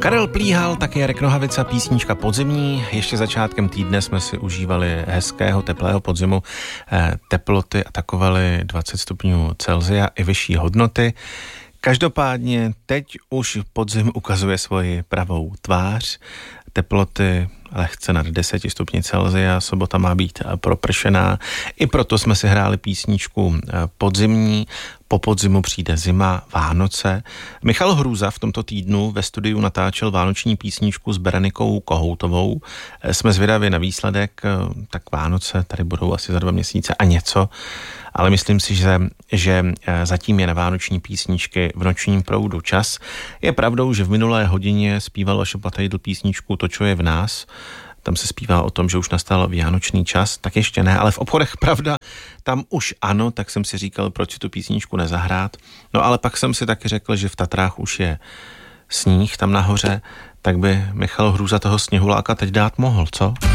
Karel Plíhal, taky Jarek Nohavica, písnička Podzimní. Ještě začátkem týdne jsme si užívali hezkého, teplého podzimu. Teploty atakovaly 20 stupňů Celsia i vyšší hodnoty. Každopádně teď už podzim ukazuje svoji pravou tvář. Teploty lehce nad 10 stupni Celsia, sobota má být propršená. I proto jsme si hráli písničku Podzimní. Po podzimu přijde zima, Vánoce. Michal Hrůza v tomto týdnu ve studiu natáčel vánoční písničku s Berenikou Kohoutovou. Jsme zvědaví na výsledek, tak Vánoce tady budou asi za 2 měsíce a něco. Ale myslím si, že zatím je na vánoční písničky v nočním proudu čas. Je pravdou, že v minulé hodině zpíval Vašo Platejdl písničku To, čo je v nás. Tam se zpívá o tom, že už nastal vánoční čas, tak ještě ne, ale v obchodech pravda, tam už ano, tak jsem si říkal, proč si tu písničku nezahrát. No ale pak jsem si taky řekl, že v Tatrách už je sníh tam nahoře, tak by Michal Hrůza toho sněhuláka teď dát mohl, co?